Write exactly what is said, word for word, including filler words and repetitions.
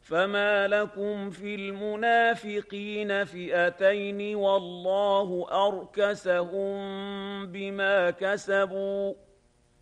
فما لكم في المنافقين فئتين والله أركسهم بما كسبوا